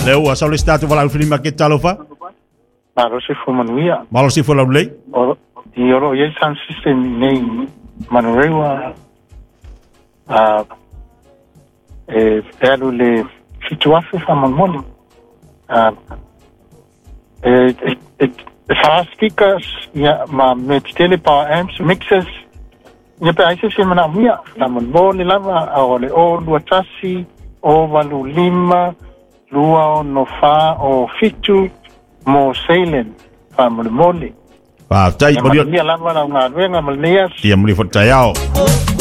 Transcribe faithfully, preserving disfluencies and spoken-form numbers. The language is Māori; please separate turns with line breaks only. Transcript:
Le ua sa le statu wala fili ma ke talofa.
Maro se fu manuia.
Malo si fu la lei.
O di oro ye sound system nei manurewa a e pelo le situafe fa mamoli. A e e fa speakers ya ma metele power amps mixers. Ia pe aise se mana mia la mamoli lava a ole o lua tasi o valu lima lua o no fa o fitu mo sailen fa mole mole
Pa tai
mo dia lava na nga venga mo nias
Ia muli fo tai ao.